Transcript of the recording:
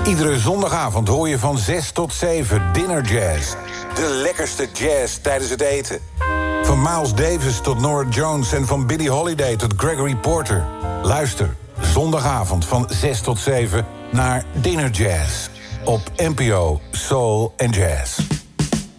Iedere zondagavond hoor je van 6 tot 7 Dinner Jazz. De lekkerste jazz tijdens het eten. Van Miles Davis tot Norah Jones en van Billie Holiday tot Gregory Porter. Luister zondagavond van 6 tot 7 naar Dinner Jazz op NPO Soul and Jazz.